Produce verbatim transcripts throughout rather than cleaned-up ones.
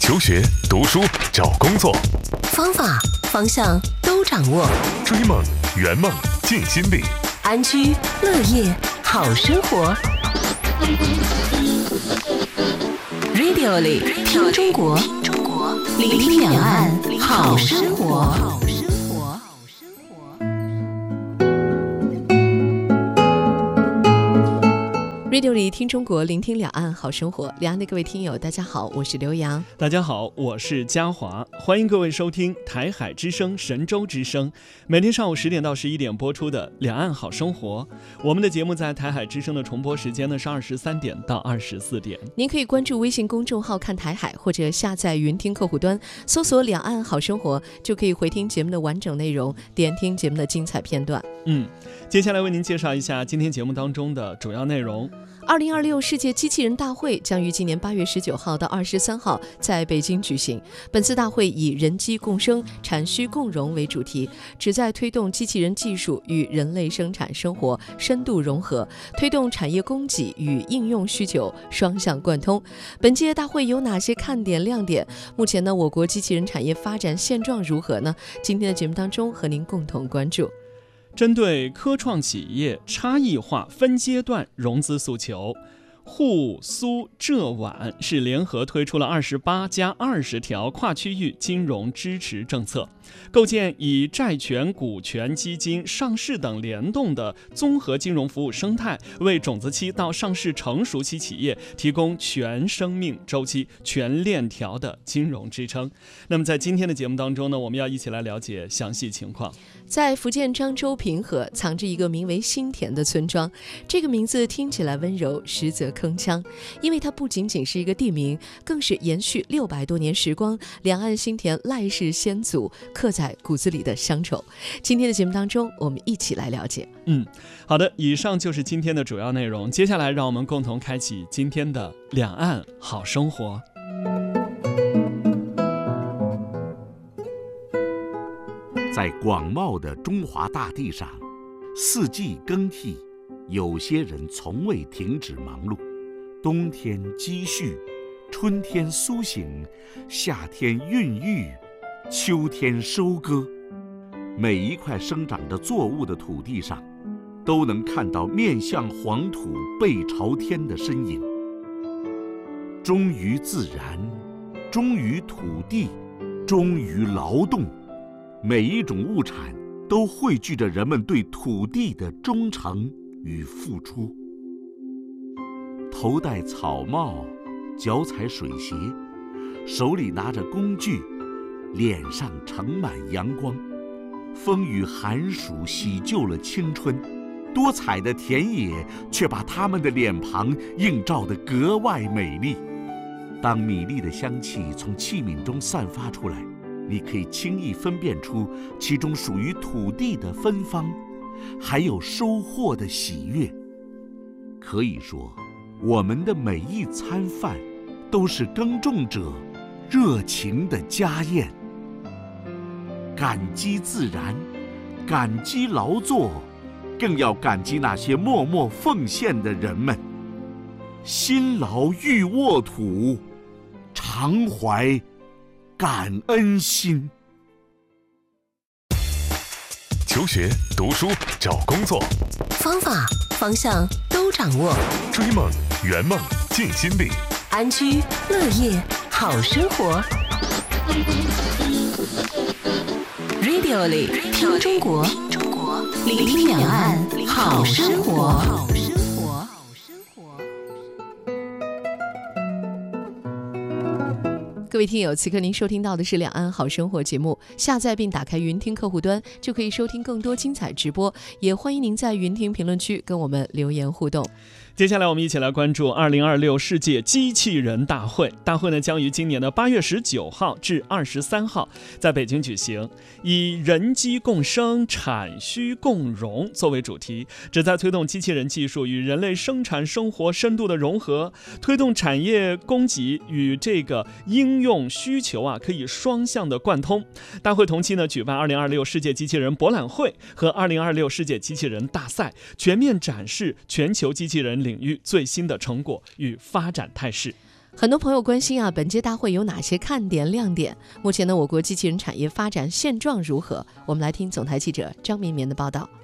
求学、读书、找工作， 方法、方向都掌握。 追梦、圆梦、尽心力， 安居乐业好生活。Radio 里听中国，聆听两岸好生活。Radio 里听中国，聆听两岸好生活。两岸的各位听友，大家好，我是刘洋。 大家好，我是嘉华。欢迎各位收听台海之声、神州之声，每天上午十点到十一点播出的《两岸好生活》。我们的节目在台海之声的重播时间呢是二十三点到二十四点。 您可以关注微信公众号看台海，或者下载云听客户端，搜索“两岸好生活”，就可以回听节目的完整内容，点听节目的精彩片段。 嗯，接下来为您介绍一下今天节目当中的主要内容。 二零二六世界机器人大会将于今年八月十九号到二十三号在北京举行。本次大会以人机共生、产需共融为主题，旨在推动机器人技术与人类生产生活深度融合，推动产业供给与应用需求双向贯通。本届大会有哪些看点亮点？目前呢，我国机器人产业发展现状如何呢？今天的节目当中和您共同关注。 针对科创企业差异化分阶段融资诉求，沪苏浙皖是联合推出了二十八加二十条跨区域金融支持政策，构建以债权、股权、基金、上市等联动的综合金融服务生态，为种子期到上市成熟期企业提供全生命周期、全链条的金融支撑。那么在今天的节目当中呢，我们要一起来了解详细情况。 在福建漳州平和藏着一个名为新田的村庄，这个名字听起来温柔，实则铿锵，因为它不仅仅是一个地名，更是延续六百多年时光两岸新田赖氏先祖刻在骨子里的乡愁。今天的节目当中，我们一起来了解。 嗯，好的，以上就是今天的主要内容。接下来，让我们共同开启今天的两岸好生活。 在广袤的中华大地上，四季更替，有些人从未停止忙碌。冬天积蓄，春天苏醒，夏天孕育，秋天收割。每一块生长着作物的土地上，都能看到面向黄土背朝天的身影。忠于自然，忠于土地，忠于劳动。每一种物产都汇聚着人们对土地的忠诚与付出。头戴草帽，脚踩水鞋，手里拿着工具，脸上盛满阳光。风雨寒暑洗旧了青春，多彩的田野却把他们的脸庞映照得格外美丽。当米粒的香气从器皿中散发出来，你可以轻易分辨出其中属于土地的芬芳，还有收获的喜悦。可以说，我们的每一餐饭都是耕种者热情的家宴。感激自然，感激劳作，更要感激那些默默奉献的人们。辛劳欲沃土，常怀感恩心。 求学、读书、找工作， 方法、方向都掌握。 追梦、圆梦、尽心力， 安居乐业好生活。Radio 里听中国，聆听两岸好生活。各位听友，此刻您收听到的是两岸好生活节目，下载并打开云听客户端就可以收听更多精彩直播，也欢迎您在云听评论区跟我们留言互动。 接下来我们一起来关注二零二六世界机器人大会。大会呢将于今年的八月十九号至二十三号在北京举行，以人机共生、产需共融作为主题，旨在推动机器人技术与人类生产生活深度的融合，推动产业供给与这个应用需求啊可以双向的贯通。大会同期呢举办二零二六世界机器人博览会和二零二六世界机器人大赛，全面展示全球机器人领域最新的成果与发展态势。 很多朋友关心啊，本届大会有哪些看点亮点？目前呢，我国机器人产业发展现状如何？我们来听总台记者张绵绵的报道。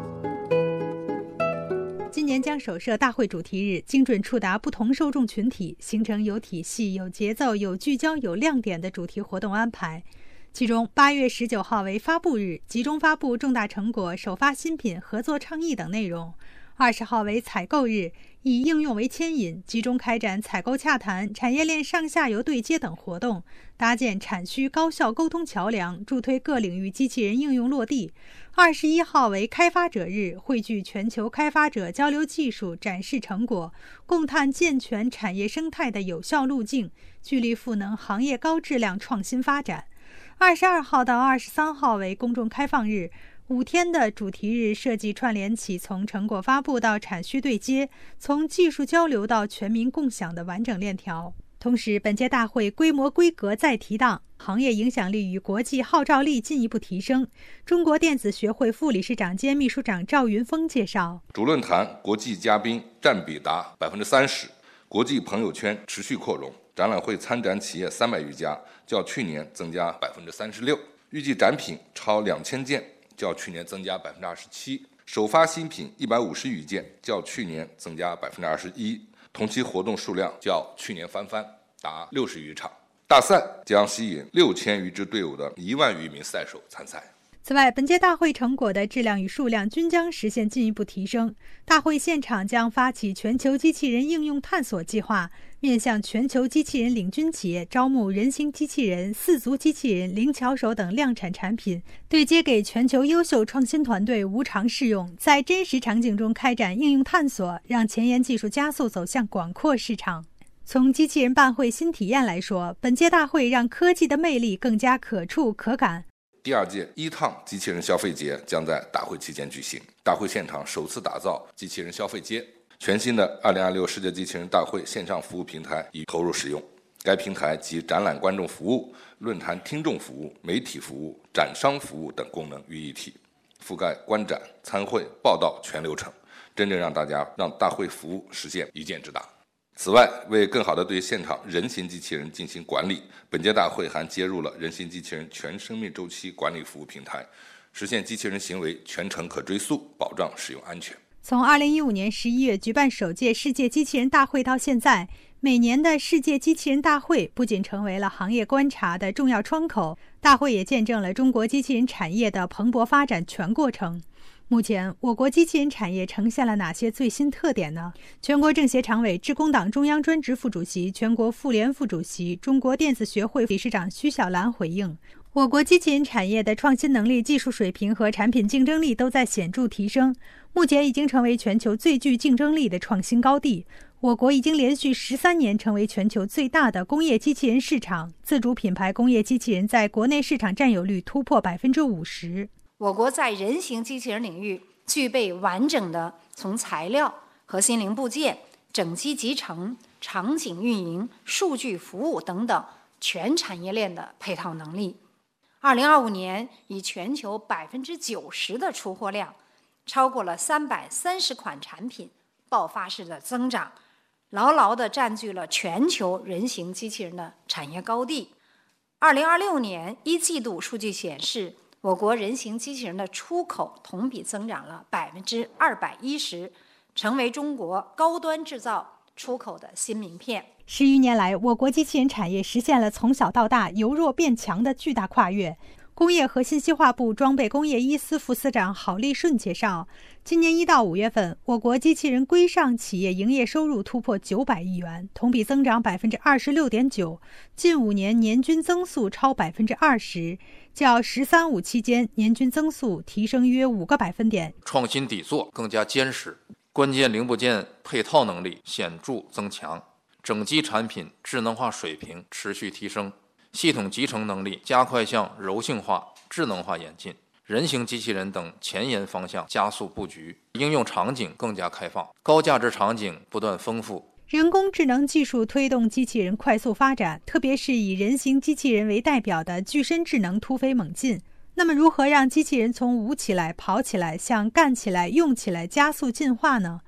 今年将首设大会主题日，精准触达不同受众群体，形成有体系、有节奏、有聚焦、有亮点的主题活动安排。其中，八月十九号为发布日，集中发布重大成果、首发新品、合作倡议等内容。二十号为采购日，以应用为牵引，集中开展采购洽谈、产业链上下游对接等活动，搭建产需高效沟通桥梁，助推各领域机器人应用落地。二十一号为开发者日，汇聚全球开发者交流技术、展示成果，共探健全产业生态的有效路径，聚力赋能行业高质量创新发展。二十二号到二十三号为公众开放日，五天的主题日设计串联起从成果发布到产需对接，从技术交流到全民共享的完整链条。同时，本届大会规模规格再提档，行业影响力与国际号召力进一步提升。中国电子学会副理事长兼秘书长赵云峰介绍， 主论坛国际嘉宾占比达百分之三十，国际朋友圈持续扩容，展览会参展企业三百余家，较去年增加百分之三十六，预计展品超两千件，较去年增加百分之二十七，首发新品一百五十余件，较去年增加百分之二十一，同期活动数量较去年翻番，达六十余场。大赛将吸引六千余支队伍的一万余名赛手参赛。 此外，本届大会成果的质量与数量均将实现进一步提升。大会现场将发起全球机器人应用探索计划，面向全球机器人领军企业招募人形机器人、四足机器人、灵巧手等量产产品，对接给全球优秀创新团队无偿试用，在真实场景中开展应用探索，让前沿技术加速走向广阔市场。从机器人办会新体验来说，本届大会让科技的魅力更加可触可感。 第二届一趟机器人消费节将在大会期间举行，大会现场首次打造机器人消费街，全新的二零二六世界机器人大会线上服务平台已投入使用。该平台集展览观众服务、论坛听众服务、媒体服务、展商服务等功能于一体，覆盖观展、参会、报道全流程，真正让大家让大会服务实现一箭之大。此外，为更好地对现场人形机器人进行管理，本届大会还接入了人形机器人全生命周期管理服务平台，实现机器人行为全程可追溯，保障使用安全。 从二零一五年十一月举办首届世界机器人大会到现在，每年的世界机器人大会不仅成为了行业观察的重要窗口，大会也见证了中国机器人产业的蓬勃发展全过程。目前，我国机器人产业呈现了哪些最新特点呢？全国政协常委、致公党中央专职副主席、全国妇联副主席、中国电子学会理事长徐小兰回应，我国机器人产业的创新能力、技术水平和产品竞争力都在显著提升，目前已经成为全球最具竞争力的创新高地。我国已经连续十三年成为全球最大的工业机器人市场，自主品牌工业机器人在国内市场占有率突破百分之五十。 我国在人形机器人领域具备完整的从材料、核心零部件、整机集成、场景运营、数据服务等等全产业链的配套能力。二零二五年以全球百分之九十的出货量，超过了三百三十款产品，爆发式的增长，牢牢地占据了全球人形机器人的产业高地。二零二六年一季度数据显示，我国人形机器人的出口同比增长了百分之二百一十，成为中国高端制造出口的新名片。 十余年来，我国机器人产业实现了从小到大、由弱变强的巨大跨越。工业和信息化部装备工业一司副司长郝立顺介绍，今年一到五月份，我国机器人规上企业营业收入突破九百亿元，同比增长百分之二十六点九，近五年年均增速超百分之二十，较“十三五”期间年均增速提升约五个百分点。 创新底座更加坚实，关键零部件配套能力显著增强，整机产品智能化水平持续提升。系统集成能力加快向柔性化、智能化演进，人形机器人等前沿方向加速布局，应用场景更加开放，高价值场景不断丰富。 人工智能技术推动机器人快速发展，特别是以人形机器人为代表的具身智能突飞猛进。那么，如何让机器人从舞起来、跑起来向干起来、用起来加速进化呢？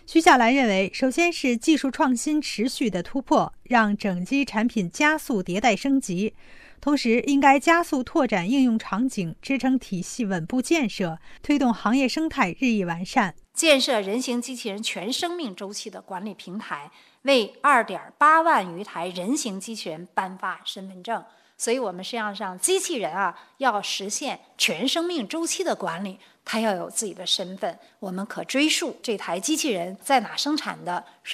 徐小兰认为，首先是技术创新持续的突破，让整机产品加速迭代升级，同时应该加速拓展应用场景，支撑体系稳步建设，推动行业生态日益完善。 建设人形机器人全生命周期的管理平台，为二点八万余台人形机器人颁发身份证。所以我们实际上让机器人啊，要实现全生命周期的管理，它要有自己的身份，我们可追溯这台机器人在哪生产的，